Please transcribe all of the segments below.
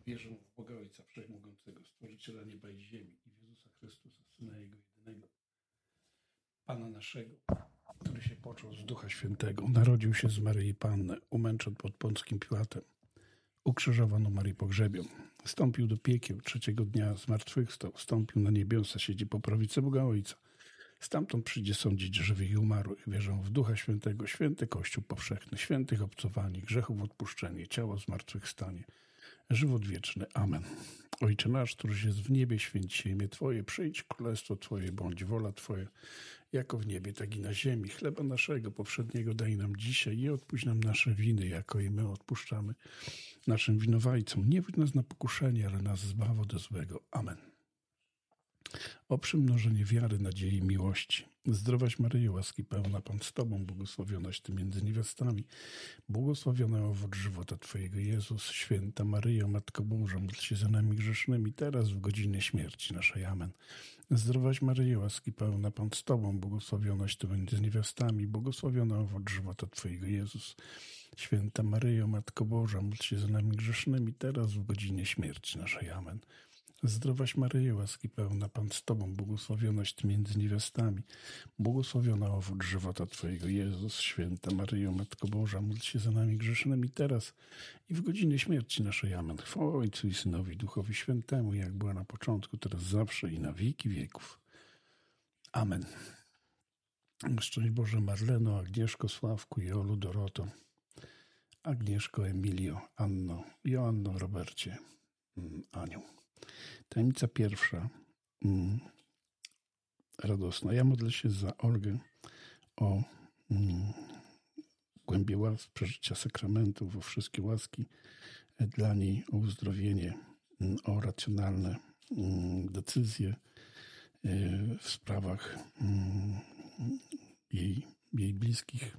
Wierzę w Boga Ojca Wszechmogącego, Stworzyciela nieba i ziemi i w Jezusa Chrystusa, Syna Jego jedynego, Pana naszego, który się począł z Ducha Świętego, narodził się z Maryi Panny, umęczon pod Pąckim Piłatem, ukrzyżowano Marii pogrzebią, wstąpił do piekieł, trzeciego dnia zmartwychwstał, wstąpił na niebiosa, siedzi po prawicy Boga Ojca. Stamtąd przyjdzie sądzić żywych i umarłych. Wierzę w Ducha Świętego, święty Kościół powszechny, świętych obcowanie, grzechów odpuszczenie, ciało zmartwychwstanie, żywot wieczny. Amen. Ojcze nasz, któryś jest w niebie, święć się imię Twoje, przyjdź królestwo Twoje, bądź wola Twoja, jako w niebie, tak i na ziemi. Chleba naszego powszedniego daj nam dzisiaj i odpuść nam nasze winy, jako i my odpuszczamy naszym winowajcom. Nie wódź nas na pokuszenie, ale nas zbaw ode złego. Amen. O przymnożenie wiary, nadziei i miłości. Zdrowaś Maryjo, łaski pełna, Pan z Tobą, błogosławionaś Ty między niewiastami, błogosławiony owoc żywota Twojego, Jezus. Święta Maryjo, Matko Boża, módl się za nami grzesznymi, teraz w godzinie śmierci naszej. Amen. Zdrowaś Maryjo, łaski pełna, Pan z Tobą, błogosławionaś Ty między niewiastami, błogosławiony owoc żywota Twojego, Jezus. Święta Maryjo, Matko Boża, módl się za nami grzesznymi, teraz w godzinie śmierci naszej. Amen. Zdrowaś Maryjo, łaski pełna, Pan z Tobą, błogosławionaś Ty między niewiastami, błogosławiona owoc żywota Twojego, Jezus. Święta Maryjo, Matko Boża, módl się za nami grzesznymi teraz i w godzinie śmierci naszej. Amen. Chwała Ojcu i Synowi, Duchowi Świętemu, jak była na początku, teraz zawsze i na wieki wieków. Amen. Szczęść Boże Marleno, Agnieszko, Sławku, Jolu, Doroto, Agnieszko, Emilio, Anno, Joanno, Robercie, Aniu. Tajemnica pierwsza, radosna. Ja modlę się za Olgę o głębię łask, przeżycia sakramentów, o wszystkie łaski dla niej, o uzdrowienie, o racjonalne decyzje w sprawach jej bliskich.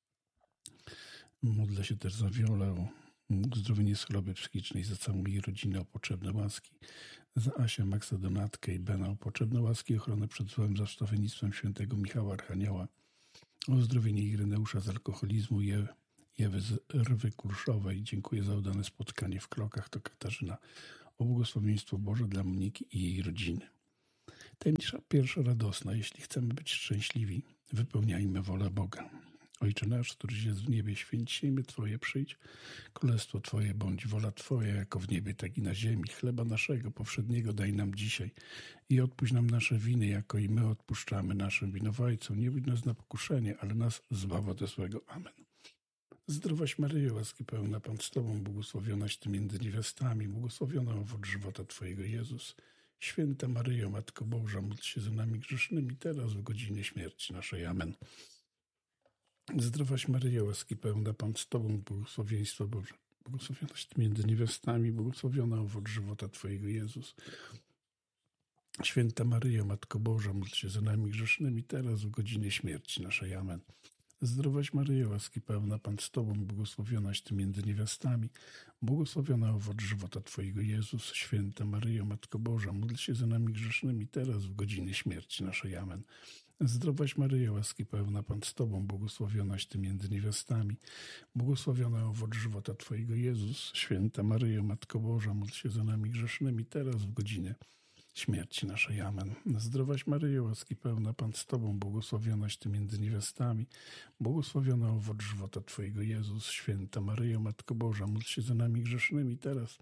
Modlę się też za Wiolę o uzdrowienie z choroby psychicznej, za całą jej rodzinę, o potrzebne łaski, za Asię, Maxa, Donatkę i Bena, o potrzebne łaski, ochronę przed złem, za wstawiennictwem świętego Michała Archanioła, o uzdrowienie Ireneusza z alkoholizmu i Ewy z rwy kulszowej. Dziękuję za udane spotkanie w Krokach, to Katarzyna, o błogosławieństwo Boże dla Moniki i jej rodziny. Tajemnica pierwsza, radosna. Jeśli chcemy być szczęśliwi, wypełniajmy wolę Boga. Ojcze nasz, któryś jest w niebie, święć się imię Twoje, przyjdź królestwo Twoje, bądź wola Twoja, jako w niebie, tak i na ziemi. Chleba naszego powszedniego daj nam dzisiaj i odpuść nam nasze winy, jako i my odpuszczamy naszym winowajcom. Nie wódź nas na pokuszenie, ale nas zbaw ode złego. Amen. Zdrowaś Maryjo, łaski pełna, Pan z Tobą, błogosławionaś Ty między niewiastami, błogosławiona owoc żywota Twojego, Jezus. Święta Maryjo, Matko Boża, módl się za nami grzesznymi, teraz w godzinie śmierci naszej. Amen. Zdrowaś Maryjo, łaski pełna, Pan z Tobą, błogosławieństwo Boże, błogosławionaś Ty między niewiastami, błogosławiona owoc żywota Twojego, Jezus. Święta Maryjo, Matko Boża, módl się za nami grzesznymi, teraz w godzinie śmierci naszej. Amen. Zdrowaś Maryjo, łaski pełna, Pan z Tobą, błogosławionaś Ty między niewiastami, błogosławiona owoc żywota Twojego, Jezus. Święta Maryjo, Matko Boża, módl się za nami grzesznymi, teraz w godzinie śmierci naszej. Amen. Zdrowaś Maryjo, łaski pełna, Pan z Tobą, błogosławionaś Ty między niewiastami, błogosławiona owoc żywota Twojego, Jezus. Święta Maryjo, Matko Boża, módl się za nami grzesznymi, teraz w godzinie śmierci naszej. Amen. Zdrowaś Maryjo, łaski pełna, Pan z Tobą, błogosławionaś Ty między niewiastami, błogosławiona owoc żywota Twojego, Jezus. Święta Maryjo, Matko Boża, módl się za nami grzesznymi, teraz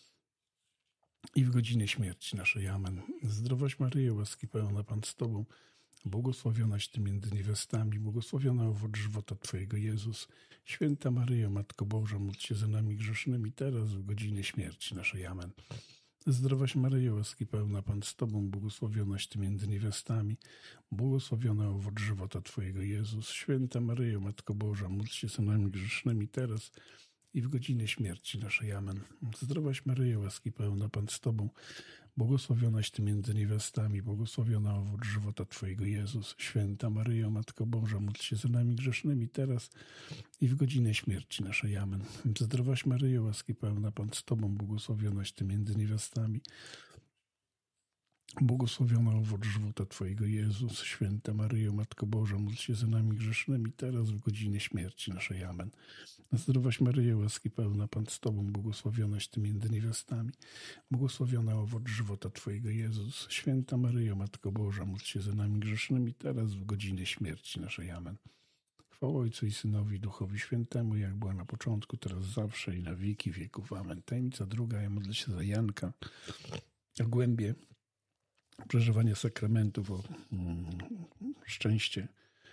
i w godzinie śmierci naszej. Amen. Zdrowaś Maryjo, łaski pełna, Pan z Tobą, błogosławionaś Ty między niewiastami, błogosławiona owoc żywota Twojego, Jezus. Święta Maryjo, Matko Boża, módl się za nami grzesznymi, teraz w godzinie śmierci naszej. Amen. Zdrowaś Maryjo, łaski pełna, Pan z Tobą, błogosławionaś Ty między niewiastami, błogosławiona owoc żywota Twojego, Jezus. Święta Maryjo, Matko Boża, módl się za nami grzesznymi, teraz i w godzinie śmierci naszej. Amen. Zdrowaś Maryjo, łaski pełna, Pan z Tobą, błogosławionaś Ty między niewiastami, błogosławiona owoc żywota Twojego, Jezus. Święta Maryjo, Matko Boża, módl się za nami grzesznymi, teraz i w godzinę śmierci naszej. Amen. Zdrowaś Maryjo, łaski pełna, Pan z Tobą, błogosławionaś Ty między niewiastami, Błogosławiona owoc żywota Twojego, Jezus. Święta Maryjo, Matko Boża, módl się za nami grzesznymi, teraz w godzinie śmierci naszej. Amen. Zdrowaś Maryjo, łaski pełna, Pan z Tobą, błogosławionaś Ty między niewiastami. Błogosławiona owoc żywota Twojego, Jezus. Święta Maryjo, Matko Boża, módl się za nami grzesznymi, teraz w godzinie śmierci naszej. Amen. Chwała Ojcu i Synowi, i Duchowi Świętemu, jak była na początku, teraz zawsze i na wieki wieków. Amen. Tajemnica druga, ja modlę się za Janka, o głębie przeżywania sakramentów, o szczęście,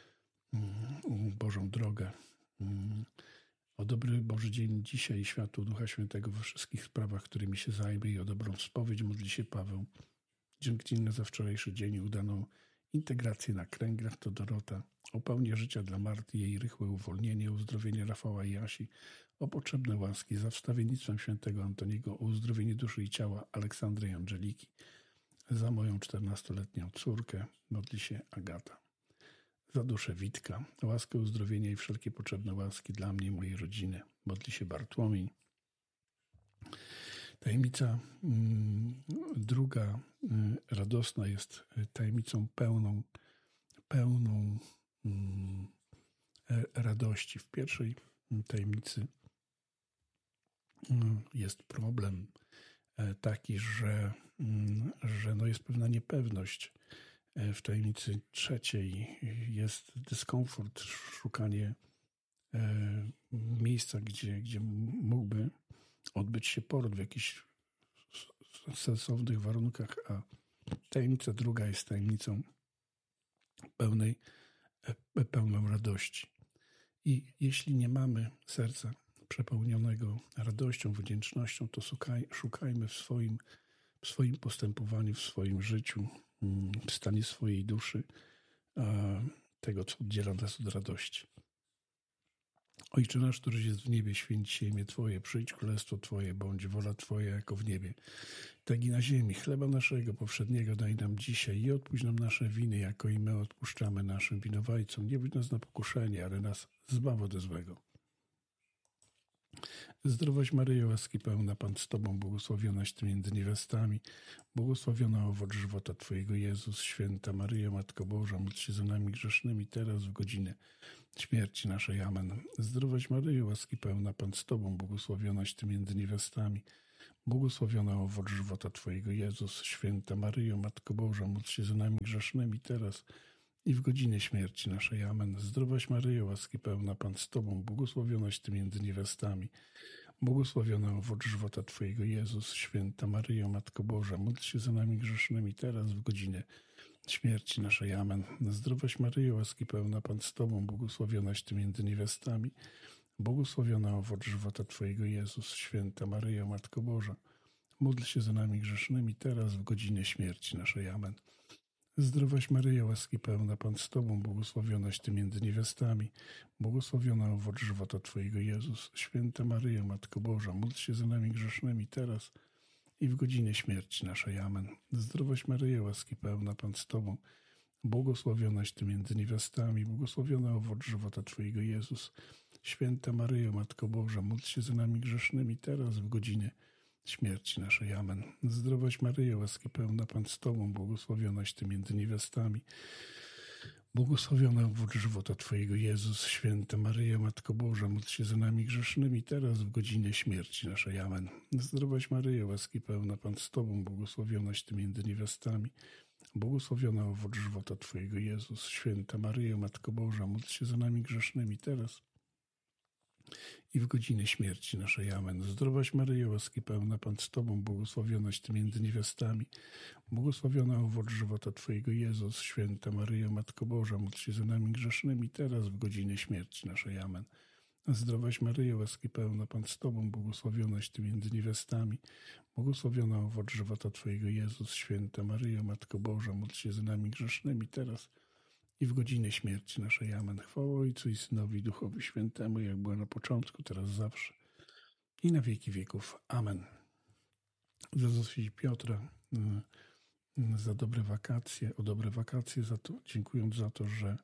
Bożą drogę, o dobry Boży dzień dzisiaj i światło Ducha Świętego we wszystkich sprawach, którymi się zajmie, i o dobrą spowiedź modli się Paweł. Dziękczynię za wczorajszy dzień i udaną integrację na kręglach to Dorota, o pełnię życia dla Marty, jej rychłe uwolnienie, uzdrowienie Rafała i Jasi, o potrzebne łaski za wstawiennictwem świętego Antoniego, o uzdrowienie duszy i ciała Aleksandry i Angeliki, za moją 14-letnią córkę modli się Agata, za duszę Witka, łaskę uzdrowienia i wszelkie potrzebne łaski dla mnie i mojej rodziny modli się Bartłomiej. Tajemnica druga, radosna, jest tajemnicą pełną radości. W pierwszej tajemnicy jest problem taki, że jest pewna niepewność. W tajemnicy trzeciej jest dyskomfort, szukanie miejsca, gdzie mógłby odbyć się poród w jakichś sensownych warunkach, a tajemnica druga jest tajemnicą pełną radości. I jeśli nie mamy serca przepełnionego radością, wdzięcznością, to szukajmy w swoim postępowaniu, w swoim życiu, w stanie swojej duszy tego, co oddziela nas od radości. Ojcze nasz, któryś jest w niebie, święć się imię Twoje, przyjdź królestwo Twoje, bądź wola Twoja jako w niebie, tak i na ziemi. Chleba naszego powszedniego daj nam dzisiaj i odpuść nam nasze winy, jako i my odpuszczamy naszym winowajcom. Nie wódź nas na pokuszenie, ale nas zbaw ode złego. Zdrowaś Maryjo, łaski pełna, Pan z Tobą, błogosławionaś Ty między niewiastami, błogosławiona owoc żywota Twojego, Jezus. Święta Maryjo, Matko Boża, módl się za nami grzesznymi, teraz w godzinę śmierci naszej. Amen. Zdrowaś Maryjo, łaski pełna, Pan z Tobą, błogosławionaś Ty między niewiastami, błogosławiona owoc żywota Twojego, Jezus. Święta Maryjo, Matko Boża, módl się za nami grzesznymi, teraz i w godzinie śmierci naszej. Amen. Zdrowaś Maryjo, łaski pełna, Pan z Tobą, błogosławionaś Ty między niewiastami, błogosławiona owoc żywota Twojego, Jezus. Święta Maryjo, Matko Boża, módl się za nami grzesznymi, teraz w godzinę śmierci naszej. Amen. Zdrowaś Maryjo, łaski pełna, Pan z Tobą, błogosławionaś Ty między niewiastami, błogosławiona owoc żywota Twojego, Jezus. Święta Maryjo, Matko Boża, módl się za nami grzesznymi, teraz w godzinie śmierci naszej. Amen. Zdrowaś Maryjo, łaski pełna, Pan z Tobą, błogosławionaś Ty między niewiastami, błogosławiona owoc żywota Twojego, Jezus. Święta Maryjo, Matko Boża, módl się za nami grzesznymi, teraz i w godzinie śmierci naszej. Amen. Zdrowaś Maryjo, łaski pełna, Pan z Tobą, błogosławionaś Ty między niewiastami, błogosławiona owoc żywota Twojego, Jezus. Święta Maryjo, Matko Boża, módl się za nami grzesznymi, teraz w godzinie śmierci naszej. Amen. Zdrowaś Maryjo, łaski pełna, Pan z Tobą, błogosławionaś Ty między niewiastami, błogosławiona owoc żywota Twojego, Jezus. Święta Maryjo, Matko Boża, módl się za nami grzesznymi, teraz w godzinie śmierci naszej. Amen. Zdrowaś Maryjo, łaski pełna, Pan z Tobą, błogosławionaś Ty między niewiastami, błogosławiona owoc żywota Twojego, Jezus. Święta Maryjo, Matko Boża, módl się za nami grzesznymi, teraz i w godzinie śmierci naszej. Amen. Zdrowaś Maryjo, łaski pełna, Pan z Tobą, błogosławionaś Ty między niewiastami, błogosławiona owoc żywota Twojego, Jezus. Święta Maryjo, Matko Boża, módl się za nami grzesznymi, teraz w godzinie śmierci naszej. Amen. Zdrowaś Maryjo, łaski pełna, Pan z Tobą, błogosławionaś Ty między niewiastami, błogosławiona owoc żywota Twojego, Jezus. Święta Maryjo, Matko Boża, módl się za nami grzesznymi, teraz i w godzinę śmierci naszej. Amen. Chwała Ojcu i Synowi, i Duchowi Świętemu, jak była na początku, teraz zawsze i na wieki wieków. Amen. Za Zosię Piotra, za dobre wakacje, o dobre wakacje, dziękując za to, że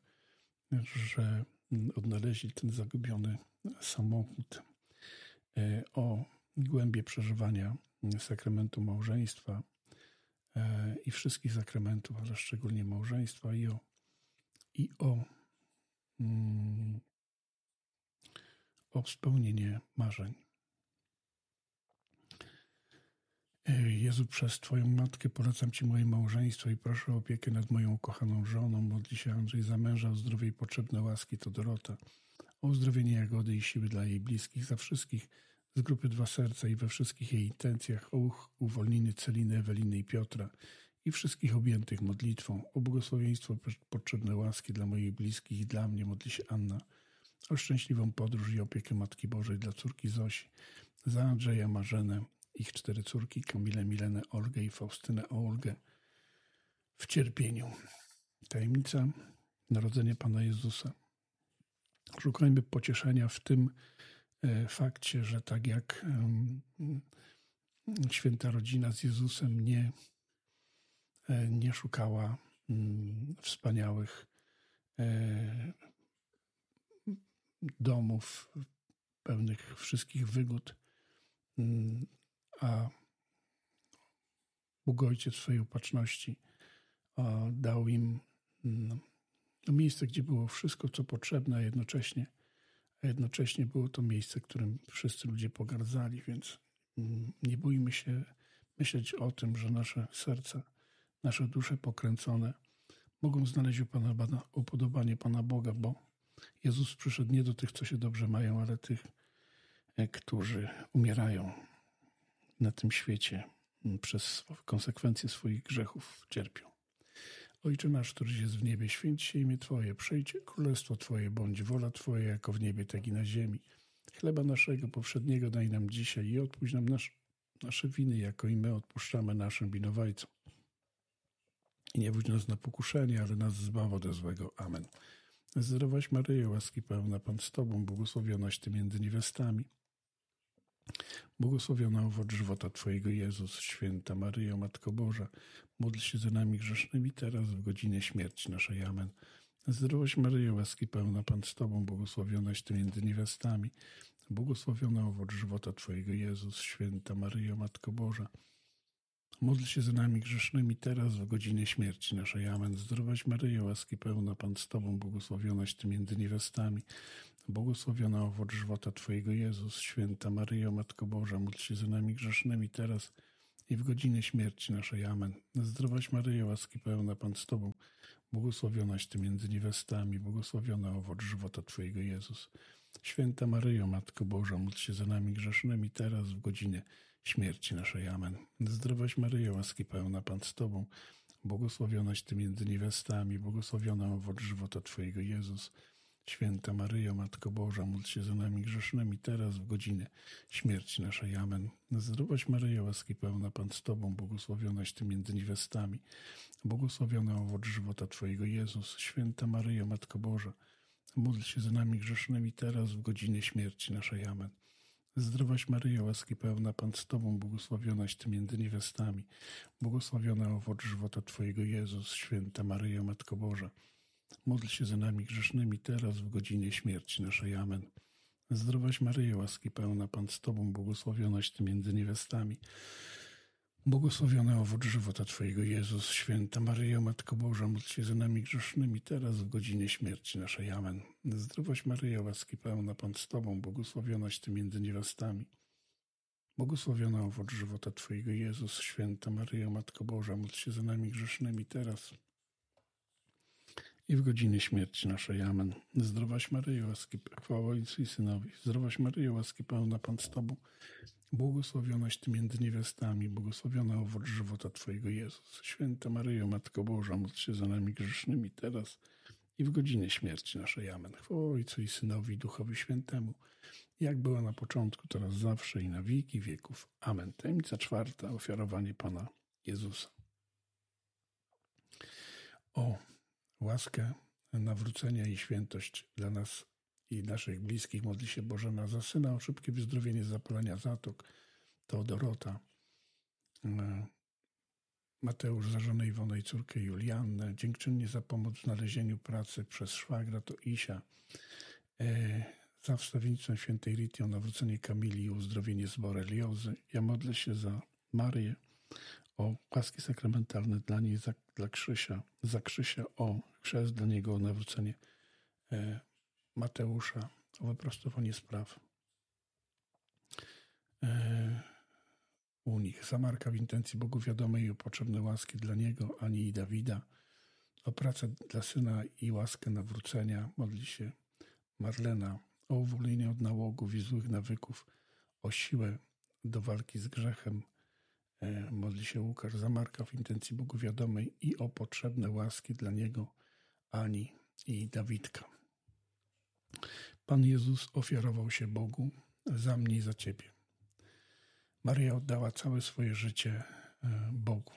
odnaleźli ten zagubiony samochód, o głębie przeżywania sakramentu małżeństwa, i wszystkich sakramentów, ale szczególnie małżeństwa o spełnienie marzeń. Jezu, przez Twoją matkę polecam Ci moje małżeństwo i proszę o opiekę nad moją ukochaną żoną. Modli się Andrzej za męża, o zdrowie i potrzebne łaski to Dorota. O uzdrowienie Jagody i siły dla jej bliskich, za wszystkich z grupy Dwa Serca i we wszystkich jej intencjach, o uwolnienie Celiny, Eweliny i Piotra i wszystkich objętych modlitwą, o błogosławieństwo potrzebne łaski dla moich bliskich i dla mnie, modli się Anna, o szczęśliwą podróż i opiekę Matki Bożej dla córki Zosi, za Andrzeja, Marzenę, ich 4 córki, Kamilę, Milenę, Olgę i Faustynę, o Olgę w cierpieniu. Tajemnica narodzenia Pana Jezusa. Szukajmy pocieszenia w tym fakcie, że tak jak święta rodzina z Jezusem nie szukała wspaniałych domów pełnych wszystkich wygód, a Bóg Ojciec w swojej opatrzności dał im miejsce, gdzie było wszystko, co potrzebne, a jednocześnie było to miejsce, którym wszyscy ludzie pogardzali, więc nie bójmy się myśleć o tym, że nasze serca, nasze dusze pokręcone mogą znaleźć upodobanie Pana Boga, bo Jezus przyszedł nie do tych, co się dobrze mają, ale tych, którzy umierają na tym świecie, przez konsekwencje swoich grzechów cierpią. Ojcze nasz, któryś jest w niebie, święć się imię Twoje, przyjdź królestwo Twoje, bądź wola Twoja, jako w niebie, tak i na ziemi. Chleba naszego powszedniego daj nam dzisiaj i odpuść nam nasze winy, jako i my odpuszczamy naszym winowajcom. I nie wódź nas na pokuszenie, ale nas zbaw ode złego. Amen. Zdrowaś Maryjo, łaski pełna, Pan z Tobą, błogosławionaś Ty między niewiastami. Błogosławiona owoc żywota Twojego, Jezus. Święta Maryjo, Matko Boża, módl się za nami grzesznymi teraz, w godzinie śmierci naszej. Amen. Zdrowaś Maryjo, łaski pełna, Pan z Tobą, błogosławionaś Ty między niewiastami. Błogosławiona owoc żywota Twojego, Jezus. Święta Maryjo, Matko Boża, módl się za nami grzesznymi teraz, w godzinie śmierci naszej. Amen. Zdrowaś Maryjo, łaski pełna, Pan z Tobą, błogosławionaś Ty między niewiastami. Błogosławiona owoc żywota Twojego, Jezus. Święta Maryjo, Matko Boża, módl się za nami grzesznymi teraz i w godzinie śmierci naszej. Amen. Zdrowaś Maryjo, łaski pełna, Pan z Tobą, błogosławionaś Ty między niewiastami. Błogosławiona owoc żywota Twojego, Jezus. Święta Maryjo, Matko Boża, módl się za nami grzesznymi teraz, w godzinie śmierci naszej. Amen. Zdrowaś Maryjo, łaski pełna, Pan z Tobą, błogosławionaś Ty między niewiastami. Błogosławiona owoc żywota Twojego, Jezus. Święta Maryjo, Matko Boża, módl się za nami grzesznymi teraz, w godzinie śmierci naszej. Amen. Zdrowaś Maryjo, łaski pełna, Pan z Tobą, błogosławionaś Ty między niewiastami. Błogosławiona owoc żywota Twojego, Jezus. Święta Maryjo, Matko Boża, módl się za nami grzesznymi teraz, w godzinie śmierci naszej. Amen. Zdrowaś Maryjo, łaski pełna, Pan z Tobą, błogosławionaś Ty między niewiastami. Błogosławiona owoc żywota Twojego, Jezus. Święta Maryjo, Matko Boża, módl się za nami grzesznymi teraz, w godzinie śmierci naszej. Amen. Zdrowaś Maryjo, łaski pełna, Pan z Tobą, błogosławionaś Ty między niewiastami. Błogosławiony owoc żywota Twojego, Jezus. Święta Maryjo, Matko Boża, módl się za nami grzesznymi teraz, w godzinie śmierci naszej. Amen. Zdrowaś Maryjo, łaski pełna, Pan z Tobą, błogosławionaś Ty między niewiastami. Błogosławiona owoc żywota Twojego, Jezus. Święta Maryjo, Matko Boża, módl się za nami grzesznymi teraz i w godzinie śmierci naszej. Amen. Zdrowaś Maryjo, łaski, chwała Ojcu i Synowi. Zdrowaś Maryjo, łaski pełna, Pan z Tobą, błogosławionaś Ty między niewiastami. Błogosławiona owoc żywota Twojego, Jezus. Święta Maryjo, Matko Boża, módl się za nami grzesznymi teraz i w godzinie śmierci naszej. Amen. Chwała Ojcu i Synowi, i Duchowi Świętemu, jak była na początku, teraz zawsze i na wieki wieków. Amen. Tajemnica czwarta, ofiarowanie Pana Jezusa. O łaskę nawrócenia i świętość dla nas i naszych bliskich modli się Bożena za syna, o szybkie wyzdrowienie z zapalenia zatok, to Dorota, Mateusz za żonę Iwonę i córkę Juliannę, dziękczynnie za pomoc w znalezieniu pracy przez szwagra to Isia, za wstawiennictwem świętej Rity o nawrócenie Kamili i uzdrowienie z boreliozy. Ja modlę się za Marię o łaski sakramentalne dla niej, dla Krzysia, za Krzysia o chrzest, dla niego o nawrócenie Mateusza, o wyprostowanie spraw u nich. Za Marka w intencji Bogu wiadomej i o potrzebne łaski dla niego, Ani i Dawida, o pracę dla syna i łaskę nawrócenia modli się Marlena, o uwolnienie od nałogów i złych nawyków, o siłę do walki z grzechem modli się Łukasz. Za Marka w intencji Bogu wiadomej i o potrzebne łaski dla niego, Ani i Dawidka. Pan Jezus ofiarował się Bogu za mnie i za Ciebie. Maryja oddała całe swoje życie Bogu.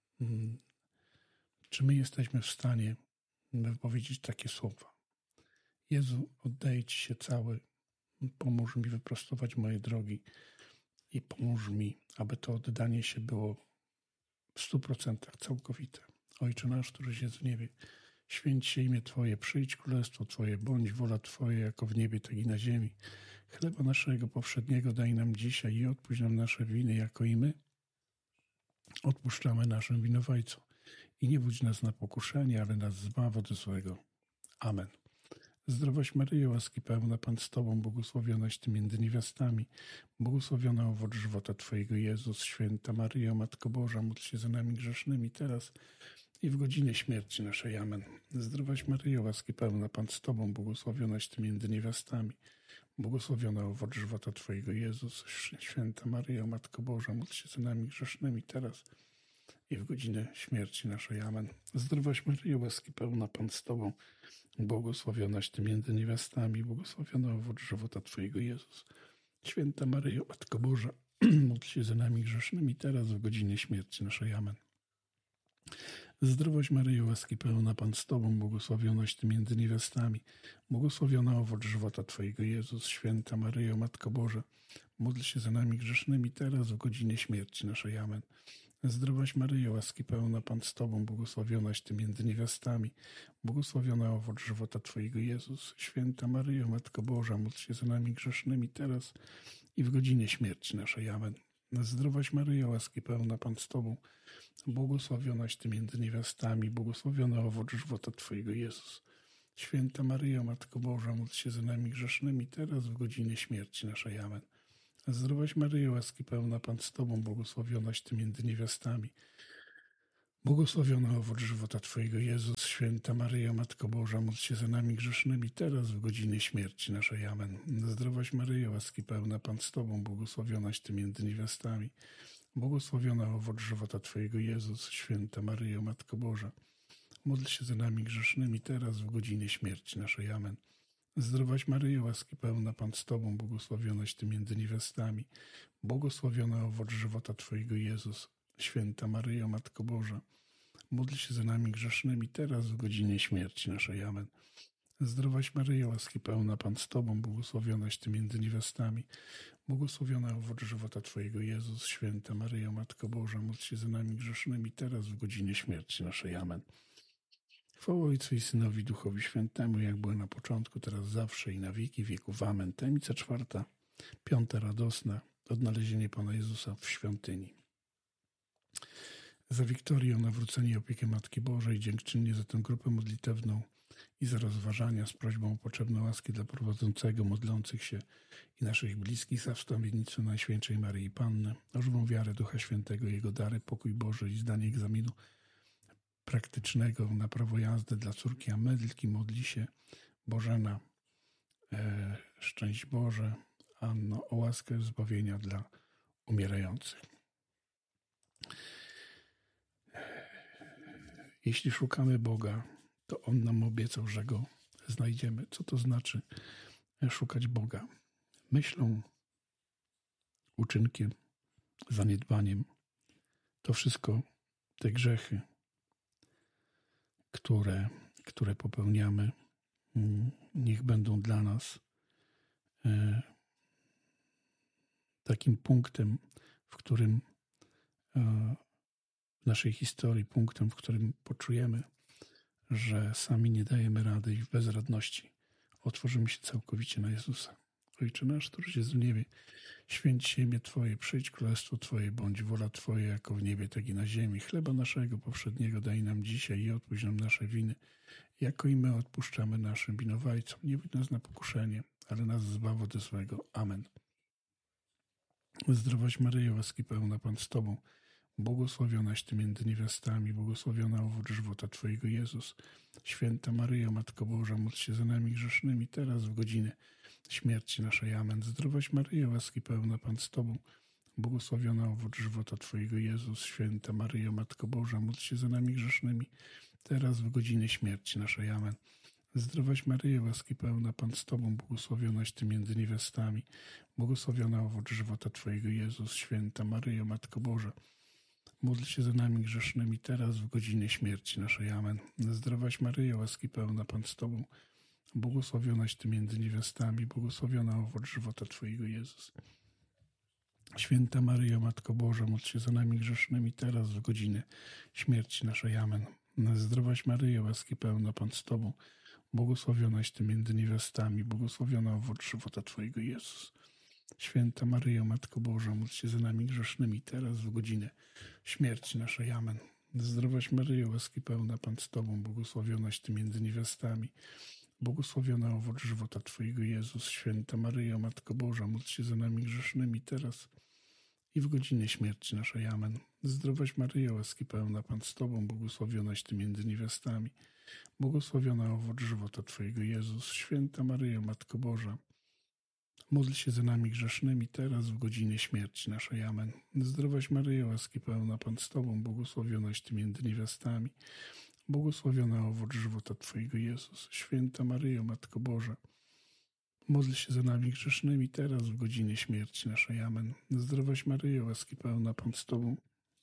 Czy my jesteśmy w stanie wypowiedzieć takie słowa? Jezu, oddaję Ci się cały, pomóż mi wyprostować moje drogi i pomóż mi, aby to oddanie się było w 100% całkowite. Ojcze nasz, któryś jest w niebie, święć się imię Twoje, przyjdź królestwo Twoje, bądź wola Twoja jako w niebie, tak i na ziemi. Chleba naszego powszedniego daj nam dzisiaj i odpuść nam nasze winy, jako i my odpuszczamy naszym winowajcom. I nie wódź nas na pokuszenie, ale nas zbaw od złego. Amen. Zdrowaś Maryjo, łaski pełna, Pan z Tobą, błogosławionaś Ty między niewiastami, błogosławiona owoc żywota Twojego, Jezus. Święta Maryjo, Matko Boża, módl się za nami grzesznymi teraz i w godzinie śmierci naszej. Amen. Zdrowaś Maryjo, łaski pełna, Pan z Tobą, błogosławionaś Ty między niewiastami, błogosławiona owoc żywota Twojego, Jezus. Święta Maryjo, Matko Boża, módl się za nami grzesznymi teraz i w godzinę śmierci naszej. Amen. Zdrowaś Maryjo, łaski pełna, Pan z Tobą, błogosławionaś Ty między niewiastami, błogosławiona owoc żywota Twojego, Jezus. Święta Maryjo, Matko Boża, módl się za nami grzesznymi teraz w godzinie śmierci naszej. Amen. Zdrowaś Maryjo, łaski pełna, Pan z Tobą, błogosławionaś Ty między niewiastami, błogosławiona owoc żywota Twojego, Jezus. Święta Maryjo, Matko Boża, módl się za nami grzesznymi teraz w godzinie śmierci naszej. Amen. Zdrowaś Maryjo, łaski pełna, Pan z Tobą, błogosławionaś Ty między niewiastami, błogosławiona owoc żywota Twojego, Jezus. Święta Maryjo, Matko Boża, módl się za nami grzesznymi teraz i w godzinie śmierci naszej. Amen. Zdrowaś Maryjo, łaski pełna, Pan z Tobą, błogosławionaś Ty między niewiastami, błogosławiona owoc żywota Twojego, Jezus. Święta Maryjo, Matko Boża, módl się za nami grzesznymi teraz w godzinie śmierci naszej. Amen. Zdrowaś Maryjo, łaski pełna, Pan z Tobą, błogosławionaś Ty między niewiastami, błogosławiona owoc żywota Twojego, Jezus. Święta Maryjo, Matko Boża, módl się za nami grzesznymi teraz w godzinie śmierci naszej. Amen. Zdrowaś Maryjo, łaski pełna, Pan z Tobą, błogosławionaś Ty między niewiastami, błogosławiona owoc żywota Twojego, Jezus. Święta Maryjo, Matko Boża, módl się za nami grzesznymi teraz w godzinie śmierci naszej. Amen. Zdrowaś Maryjo, łaski pełna, Pan z Tobą, błogosławionaś Ty między niewiastami, błogosławiona owoc żywota Twojego, Jezus. Święta Maryjo, Matko Boża, módl się za nami grzesznymi teraz w godzinie śmierci naszej. Amen. Zdrowaś Maryjo, łaski pełna, Pan z Tobą, błogosławionaś Ty między niewiastami, błogosławiona owoc żywota Twojego, Jezus. Święta Maryjo, Matko Boża, módl się za nami grzesznymi teraz w godzinie śmierci naszej. Amen. Chwała Ojcu i Synowi, Duchowi Świętemu, jak było na początku, teraz zawsze i na wieki wieków. Amen. Tajemnica czwarta, piąta radosna, odnalezienie Pana Jezusa w świątyni. Za Wiktorię o nawrócenie i opiekę Matki Bożej, dziękczynnie za tę grupę modlitewną i za rozważania z prośbą o potrzebne łaski dla prowadzącego, modlących się i naszych bliskich, za wstawiennictwo Najświętszej Maryi Panny, o żywą wiarę Ducha Świętego, Jego dary, pokój Boży i zdanie egzaminu praktycznego na prawo jazdy dla córki Amelki, modli się Bożena, szczęść Boże, Anno, o łaskę zbawienia dla umierających. Jeśli szukamy Boga, to On nam obiecał, że Go znajdziemy. Co to znaczy szukać Boga? Myślą, uczynkiem, zaniedbaniem. To wszystko te grzechy, które popełniamy, niech będą dla nas takim punktem, w którym w naszej historii, punktem, w którym poczujemy, że sami nie dajemy rady i w bezradności otworzymy się całkowicie na Jezusa. Ojcze nasz, któryś jest w niebie, święć się imię Twoje, przyjdź królestwo Twoje, bądź wola Twoja, jako w niebie, tak i na ziemi. Chleba naszego powszedniego daj nam dzisiaj i odpuść nam nasze winy, jako i my odpuszczamy naszym winowajcom. Nie wódź nas na pokuszenie, ale nas zbaw ode złego. Amen. Zdrowaś Maryjo, łaski pełna, Pan z Tobą, błogosławionaś Ty między niewiastami, błogosławiona owoc żywota Twojego, Jezus. Święta Maryjo, Matko Boża, módl się za nami grzesznymi, teraz w godzinę śmierci naszej. Amen. Zdrowaś Maryjo, łaski pełna, Pan z Tobą, błogosławiona owoc żywota Twojego, Jezus. Święta Maryjo, Matko Boża, módl się za nami grzesznymi, teraz w godzinę śmierci naszej. Amen. Zdrowaś Maryjo, łaski pełna, Pan z Tobą, błogosławionaś Ty między niewiastami, błogosławiona owoc żywota Twojego, Jezus. Święta Maryjo, Matko Boża, módl się za nami grzesznymi, teraz w godzinę śmierci naszej. Amen. Zdrowaś Maryjo, łaski pełna, Pan z Tobą, błogosławionaś Ty między niewiastami, błogosławiona owoc żywota Twojego, Jezus. Święta Maryjo, Matko Boża, módl się za nami grzesznymi, teraz w godzinę śmierci naszej. Amen. Zdrowaś Maryjo, łaski pełna, Pan z Tobą, błogosławionaś Ty między niewiastami, błogosławiona owoc żywota Twojego, Jezus. Święta Maryjo, Matko Boża, módl się za nami grzesznymi, teraz w godzinę śmierci naszej. Amen. Zdrowaś Maryjo, łaski pełna, Pan z Tobą, błogosławionaś Ty między niewiastami, błogosławiona owoc żywota Twojego, Jezus. Święta Maryjo, Matko Boża, módl się za nami grzesznymi, teraz i w godzinę śmierci naszej. Amen. Zdrowaś Maryjo, łaski pełna, Pan z Tobą, błogosławionaś Ty między niewiastami, błogosławiona owoc żywota Twojego, Jezus. Święta Maryjo, Matko Boża, módl się za nami grzesznymi, teraz w godzinę śmierci naszej. Amen. Zdrowaś Maryjo, łaski pełna, Pan z Tobą, błogosławionaś Ty między niewiastami, błogosławiona owoc żywota Twojego, Jezus. Święta Maryjo, Matko Boża, módl się za nami grzesznymi, teraz w godzinę śmierci naszej. Amen. Zdrowaś Maryjo, łaski pełna, Pan z Tobą,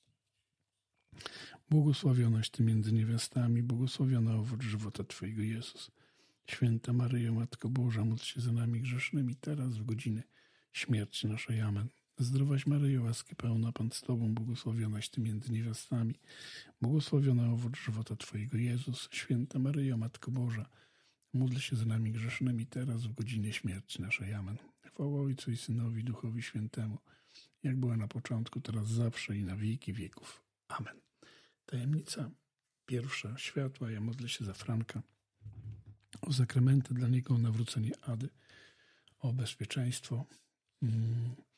błogosławionaś Ty między niewiastami, błogosławiona owoc żywota Twojego, Jezus. Święta Maryjo, Matko Boża, módl się za nami grzesznymi, teraz w godzinę śmierci naszej. Amen. Zdrowaś Maryjo, łaski pełna, Pan z Tobą, błogosławionaś Ty między niewiastami, błogosławiona owoc żywota Twojego, Jezus. Święta Maryjo, Matko Boża, módl się za nami grzesznymi, teraz w godzinę śmierci naszej. Amen. Chwała Ojcu i Synowi, Duchowi Świętemu, jak była na początku, teraz zawsze i na wieki wieków. Amen. Tajemnica pierwsza, światła. Ja modlę się za Franka, o sakramenty dla niego, o nawrócenie Ady, o bezpieczeństwo